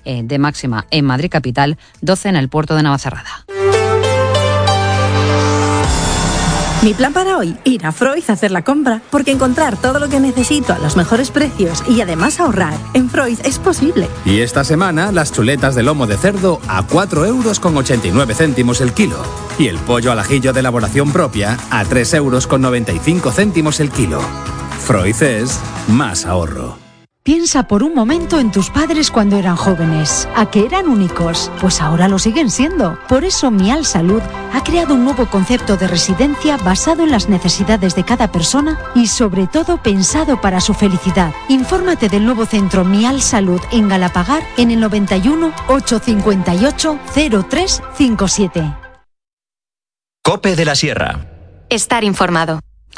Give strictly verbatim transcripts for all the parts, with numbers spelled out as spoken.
eh, de máxima en Madrid capital, doce en el puerto de Navacerrada. Mi plan para hoy, ir a Freud a hacer la compra, porque encontrar todo lo que necesito a los mejores precios y además ahorrar en Freud es posible. Y esta semana, las chuletas de lomo de cerdo a cuatro euros con ochenta y nueve céntimos el kilo. Y el pollo al ajillo de elaboración propia a tres euros con noventa y cinco céntimos el kilo. Freud es más ahorro. Piensa por un momento en tus padres cuando eran jóvenes. ¿A que eran únicos? Pues ahora lo siguen siendo. Por eso Mial Salud ha creado un nuevo concepto de residencia basado en las necesidades de cada persona y sobre todo pensado para su felicidad. Infórmate del nuevo centro Mial Salud en Galapagar en el noventa y uno, ochocientos cincuenta y ocho, cero tres cincuenta y siete. COPE de la Sierra. Estar informado.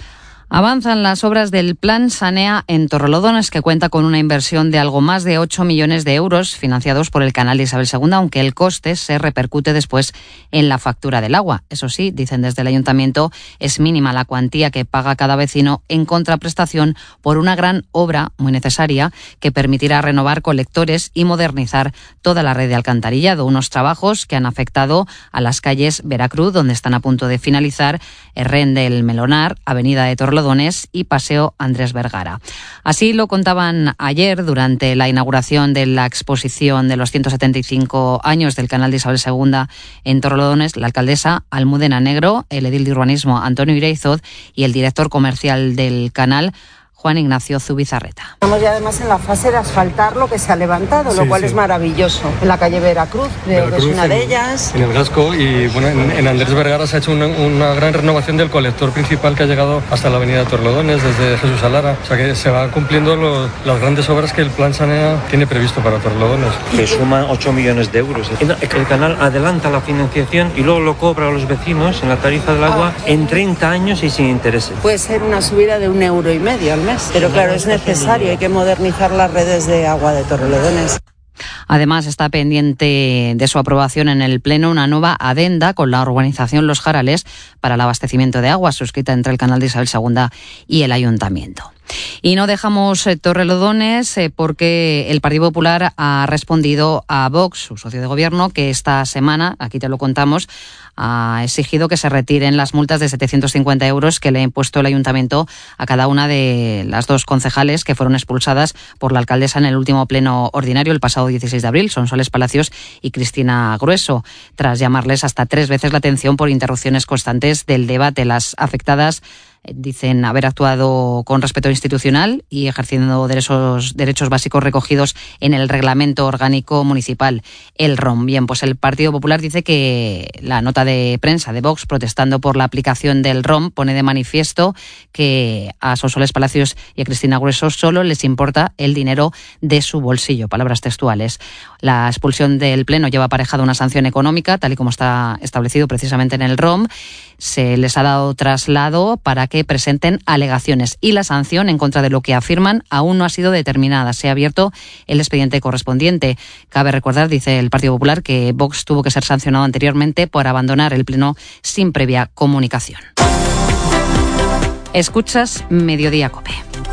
Avanzan las obras del Plan Sanea en Torrelodones, que cuenta con una inversión de algo más de ocho millones de euros financiados por el Canal de Isabel segunda, aunque el coste se repercute después en la factura del agua. Eso sí, dicen desde el Ayuntamiento, es mínima la cuantía que paga cada vecino en contraprestación por una gran obra muy necesaria que permitirá renovar colectores y modernizar toda la red de alcantarillado. Unos trabajos que han afectado a las calles Veracruz, donde están a punto de finalizar, Herrén del Melonar, Avenida de Torrelodones y Paseo Andrés Vergara. Así lo contaban ayer durante la inauguración de la exposición de los ciento setenta y cinco años del Canal de Isabel segunda en Torrelodones, la alcaldesa Almudena Negro, el edil de urbanismo Antonio Ireizoz y el director comercial del canal, Juan Ignacio Zubizarreta. Estamos ya además en la fase de asfaltar lo que se ha levantado, sí, lo cual sí. es maravilloso. En la calle Veracruz, creo Veracruz, que es una en, de ellas. En el Gasco y bueno, en, en Andrés Vergara se ha hecho una, una gran renovación del colector principal que ha llegado hasta la avenida Torrelodones, desde Jesús Alara. O sea que se van cumpliendo los, las grandes obras que el Plan Sanea tiene previsto para Torrelodones. Que suman ocho millones de euros. El canal adelanta la financiación y luego lo cobra a los vecinos en la tarifa del agua ah. en treinta años y sin intereses. Puede ser una subida de un euro y medio al mes. Pero claro, es necesario, hay que modernizar las redes de agua de Torrelodones. Además, está pendiente de su aprobación en el Pleno una nueva adenda con la urbanización Los Jarales para el abastecimiento de agua, suscrita entre el Canal de Isabel segunda y el Ayuntamiento. Y no dejamos eh, Torrelodones eh, porque el Partido Popular ha respondido a Vox, su socio de gobierno, que esta semana, aquí te lo contamos, ha exigido que se retiren las multas de setecientos cincuenta euros que le ha impuesto el Ayuntamiento a cada una de las dos concejales que fueron expulsadas por la alcaldesa en el último pleno ordinario el pasado dieciséis de abril, Sonsoles Palacios y Cristina Grueso, tras llamarles hasta tres veces la atención por interrupciones constantes del debate. Las afectadas dicen haber actuado con respeto institucional y ejerciendo derechos, derechos básicos recogidos en el Reglamento Orgánico Municipal, el R O M. Bien, pues el Partido Popular dice que la nota de prensa de Vox protestando por la aplicación del R O M pone de manifiesto que a Sonsoles Palacios y a Cristina Grueso solo les importa el dinero de su bolsillo. Palabras textuales. La expulsión del Pleno lleva aparejada una sanción económica, tal y como está establecido precisamente en el R O M. Se les ha dado traslado para que presenten alegaciones y la sanción en contra de lo que afirman aún no ha sido determinada. Se ha abierto el expediente correspondiente. Cabe recordar, dice el Partido Popular, que Vox tuvo que ser sancionado anteriormente por abandonar el Pleno sin previa comunicación. Escuchas Mediodía COPE.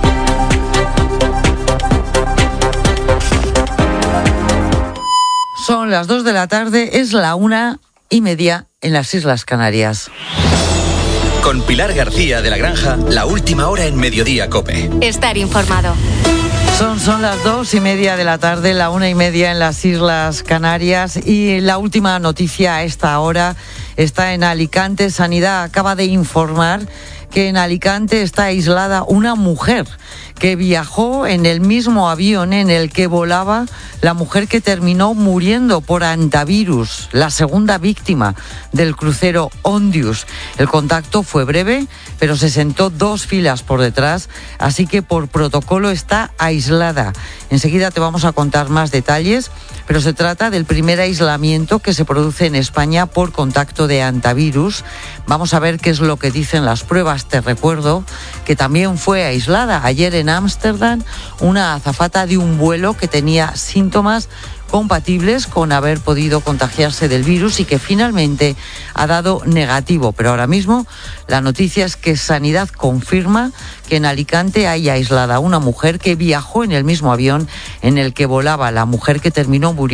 Son las dos de la tarde, es la una y media en las Islas Canarias. Con Pilar García de la Granja, la última hora en Mediodía COPE. Estar informado. Son, son las dos y media de la tarde, la una y media en las Islas Canarias y la última noticia a esta hora está en Alicante. Sanidad acaba de informar que en Alicante está aislada una mujer que viajó en el mismo avión en el que volaba la mujer que terminó muriendo por antivirus, la segunda víctima del crucero Ondius. El contacto fue breve, pero se sentó dos filas por detrás, así que por protocolo está aislada. Enseguida te vamos a contar más detalles, pero se trata del primer aislamiento que se produce en España por contacto de antivirus. Vamos a ver qué es lo que dicen las pruebas. Te recuerdo que también fue aislada ayer en Ámsterdam una azafata de un vuelo que tenía síntomas compatibles con haber podido contagiarse del virus y que finalmente ha dado negativo. Pero ahora mismo la noticia es que Sanidad confirma que en Alicante hay aislada una mujer que viajó en el mismo avión en el que volaba la mujer que terminó muriendo